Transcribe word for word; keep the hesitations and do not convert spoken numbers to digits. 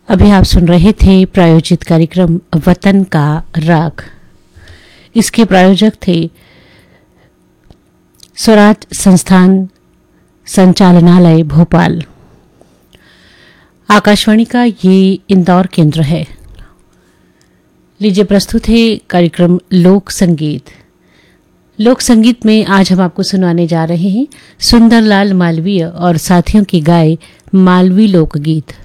अभी आप सुन रहे थे प्रायोजित कार्यक्रम वतन का राग। इसके प्रायोजक थे स्वराज संस्थान संचालनालय भोपाल। आकाशवाणी का ये इंदौर केंद्र है। लीजिए प्रस्तुत है कार्यक्रम लोक संगीत। लोक संगीत में आज हम आपको सुनाने जा रहे हैं सुंदरलाल मालवीय और साथियों की गाए मालवी लोकगीत।